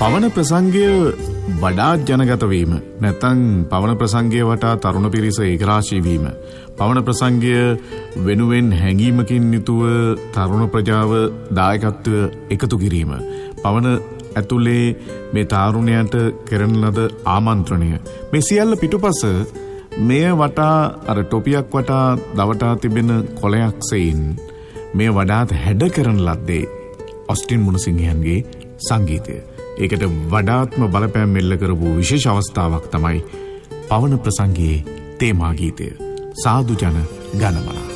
පවන ප්‍රසංගය වඩාත් ජනගත වීම නැත්නම් පවන ප්‍රසංගය වටා තරුණ පිරිස ඒකරාශී වීම පවන ප්‍රසංගය වෙනුවෙන් හැඟීමකින් යුතුව තරුණ ප්‍රජාව දායකත්වය එකතු කිරීම පවන ඇතුලේ මේ තාරුණයන්ට කරන ලද ආමන්ත්‍රණය මේ සියල්ල පිටුපස මෙය වටා අර ටොපියක් වටා දවටා තිබෙන කොළයක් සෙයින් මේ වඩාත් හැඩ කරන ලද්දේ ඔස්ටින් මුණසිංහයන්ගේ සංගීතය. ඒකට වඩාත්ම බලපෑම් එල්ල කරපු විශේෂ අවස්ථාවක් තමයි පවන ප්‍රසංගයේ තේමා ගීතය සාදු ජන ගණමන.